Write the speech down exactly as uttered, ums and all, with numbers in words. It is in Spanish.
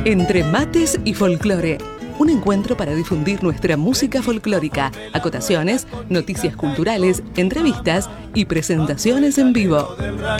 Entre mates y folclore. Un encuentro para difundir nuestra música folclórica, acotaciones, noticias culturales, entrevistas y presentaciones en vivo.